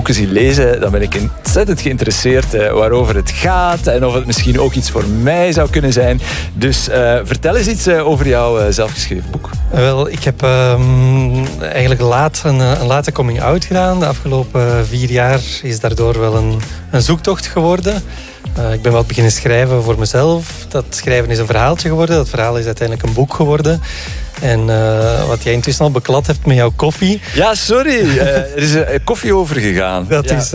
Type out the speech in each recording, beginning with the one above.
boeken zie lezen, dan ben ik ontzettend geïnteresseerd waarover het gaat en of het misschien ook iets voor mij zou kunnen zijn. Dus vertel eens iets over jouw zelfgeschreven boek. Wel, ik heb eigenlijk een late coming-out gedaan. De afgelopen 4 jaar is daardoor wel een zoektocht geworden. Ik ben wat beginnen schrijven voor mezelf. Dat schrijven is een verhaaltje geworden. Dat verhaal is uiteindelijk een boek geworden. En wat jij intussen al beklad hebt met jouw koffie. Ja, sorry. Er is koffie overgegaan. Dat is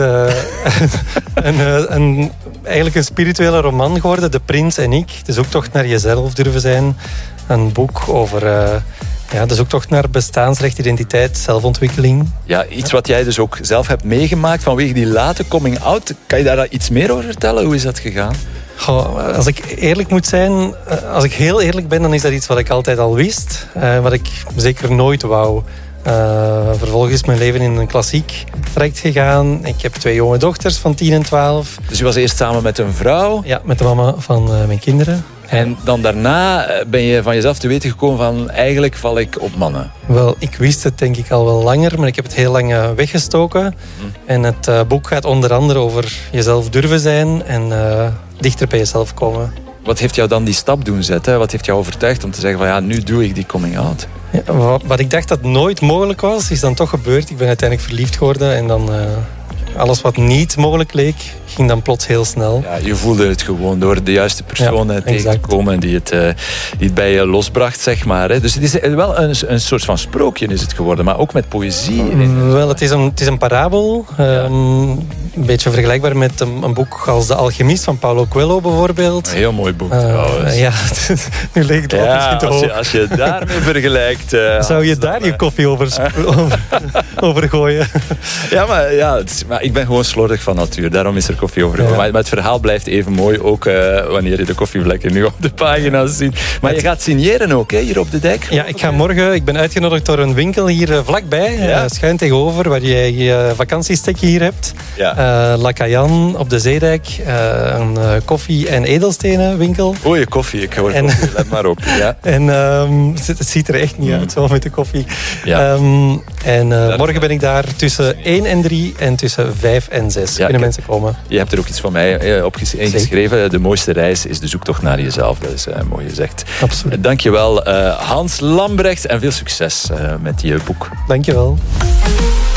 eigenlijk een spirituele roman geworden. De Prins en ik. De zoektocht naar jezelf durven zijn. Een boek over de zoektocht naar bestaansrecht, identiteit, zelfontwikkeling. Ja, iets wat jij dus ook zelf hebt meegemaakt vanwege die late coming-out. Kan je daar iets meer over vertellen? Hoe is dat gegaan? Goh, als ik eerlijk moet zijn, als ik heel eerlijk ben, dan is dat iets wat ik altijd al wist. Wat ik zeker nooit wou. Vervolgens is mijn leven in een klassiek traject gegaan. Ik heb 2 jonge dochters van 10 en 12. Dus je was eerst samen met een vrouw? Ja, met de mama van mijn kinderen. En dan daarna ben je van jezelf te weten gekomen van eigenlijk val ik op mannen. Wel, ik wist het denk ik al wel langer, maar ik heb het heel lang weggestoken. En het boek gaat onder andere over jezelf durven zijn en dichter bij jezelf komen. Wat heeft jou dan die stap doen zetten? Wat heeft jou overtuigd om te zeggen van ja, nu doe ik die coming out? Ja, wat ik dacht dat nooit mogelijk was, is dan toch gebeurd. Ik ben uiteindelijk verliefd geworden en dan alles wat niet mogelijk leek, ging dan plots heel snel. Ja, je voelde het gewoon door de juiste persoon tegen te komen die het bij je losbracht, zeg maar. Hè. Dus het is wel een soort van sprookje is het geworden, maar ook met poëzie. Wel, het is een parabel. Een beetje vergelijkbaar met een boek als De Alchemist van Paulo Coelho bijvoorbeeld. Een heel mooi boek trouwens. Ja, nu leek het wel misschien te hoog. Als je het daarmee vergelijkt... Zou je daar je koffie over gooien? Ja, maar ik ben gewoon slordig van natuur. Daarom is er koffie over. Ja. Maar het verhaal blijft even mooi, ook wanneer je de koffievlekken nu op de pagina's ziet. Maar je gaat signeren ook, hè, hier op de dijk? Ja, ik ga morgen... Ik ben uitgenodigd door een winkel hier vlakbij, schuin tegenover, waar jij je vakantiestekje hier hebt. Ja. La Cayenne op de Zeedijk. Een koffie- en edelstenen winkel. Mooie koffie, ik hoor koffie, let maar op. Ja. En het ziet er echt niet uit, zo met de koffie. Ja. Morgen ben ik daar tussen 1 en 3 en tussen 5 en 6. Kunnen mensen komen. Je hebt er ook iets van mij ingeschreven. De mooiste reis is de zoektocht naar jezelf. Dat is mooi gezegd. Absoluut. Dankjewel Hans Lambrecht en veel succes met je boek. Dankjewel.